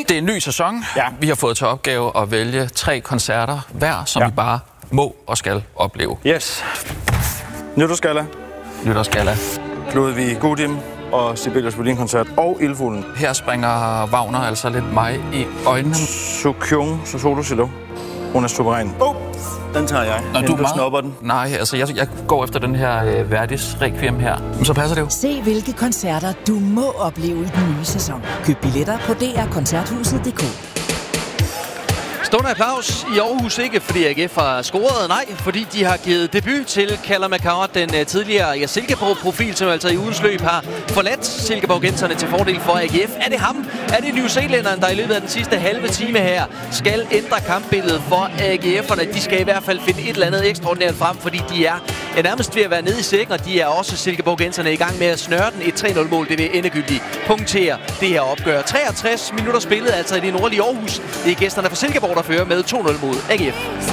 Det er en ny sæson. Ja. Vi har fået til opgave at vælge 3 koncerter hver, som vi bare må og skal opleve. Yes. Nytårsgalla, Nytårsgalla. Ludvig Gudim og Sibelius Violinkoncert og Ildfuglen. Her springer Wagner altså lidt mig i øjnene. Sukyung Solo Cello. Hun er suveræn. Den tager jeg. Og du snupper den. Nej, altså jeg går efter den her Verdis Requiem her. Så passer det jo. Se hvilke koncerter du må opleve i den nye sæson. Køb billetter på drkoncerthuset.dk. Stående applaus i Aarhus, ikke fordi AGF har scoret, nej, fordi de har givet debut til Callum McCart, den tidligere Silkeborg-profil, som altså i ugens løb har forladt Silkeborg-genserne til fordel for AGF. Er det ham? Er det New Zealanderen, der i løbet af den sidste halve time her skal ændre kampbilledet for AGF'erne? De skal i hvert fald finde et eller andet ekstraordinært frem, fordi de er nærmest ved at være nede i sækken, og de er også Silkeborg-genserne i gang med at snøre den. Et 3-0-mål, det vil endegyldigt punktere det her opgør. 63 minutter spillet, altså i det nordlige Aarhus. Det er gæsterne fra Silkeborg, der fører med 2-0 mod AGF.